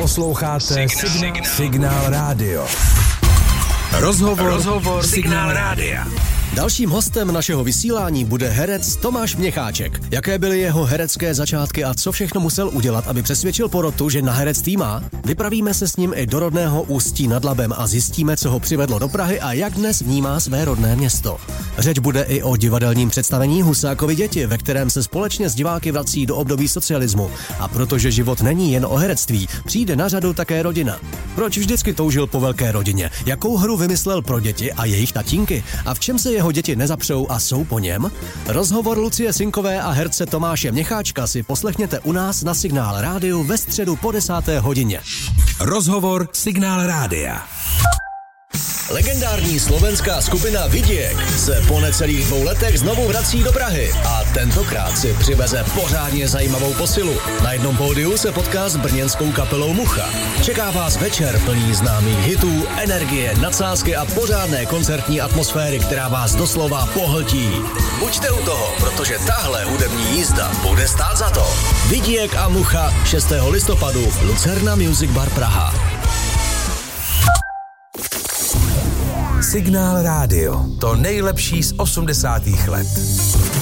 Posloucháte Signál Rádio. Rozhovor Signál Rádia. Dalším hostem našeho vysílání bude herec Tomáš Měcháček. Jaké byly jeho herecké začátky a co všechno musel udělat, aby přesvědčil porotu, že na herectví má? Vypravíme se s ním i do rodného Ústí nad Labem a zjistíme, co ho přivedlo do Prahy a jak dnes vnímá své rodné město. Řeč bude i o divadelním představení Husákovy děti, ve kterém se společně s diváky vrací do období socialismu. A protože život není jen o herectví, přijde na řadu také rodina. Proč vždycky toužil po velké rodině? Jakou hru vymyslel pro děti a jejich tatínky? A v čem se jeho děti nezapřou a jsou po něm? Rozhovor Lucie Synkové a herce Tomáše Měcháčka si poslechněte u nás na Signál Rádiu ve středu po 10. hodině. Rozhovor Signál Rádia. Legendární slovenská skupina Vidiek se po necelých 2 letech znovu vrací do Prahy a tentokrát si přiveze pořádně zajímavou posilu. Na jednom pódiu se potká s brněnskou kapelou Mucha. Čeká vás večer plný známých hitů, energie, nadsázky a pořádné koncertní atmosféry, která vás doslova pohltí. Buďte u toho, protože tahle hudební jízda bude stát za to. Vidiek a Mucha 6. listopadu v Lucerna Music Bar Praha. Signál Rádio. To nejlepší z 80. let.